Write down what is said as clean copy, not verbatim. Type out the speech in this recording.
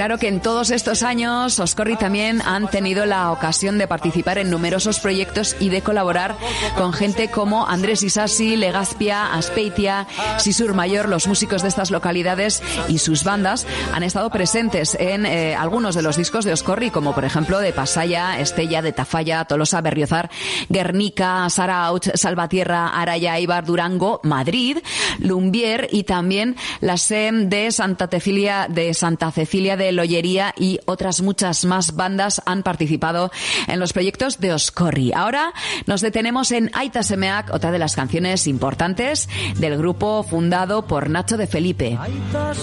Claro que en todos estos años Oscorri también han tenido la ocasión de participar en numerosos proyectos y de colaborar con gente como Andrés Isasi, Legazpia, Azpeitia, Sisur Mayor. Los músicos de estas localidades y sus bandas han estado presentes en algunos de los discos de Oscorri, como por ejemplo de Pasaia, Estella, de Tafalla, Tolosa, Berriozar, Guernica, Saraut, Salvatierra, Araya, Eibar, Durango, Madrid, Lumbier y también la SEM de Santa Cecilia de Lollería, y otras muchas más bandas han participado en los proyectos de Oscorri. Ahora nos detenemos en Aita Semeak, otra de las canciones importantes del grupo fundado por Nacho de Felipe. Aita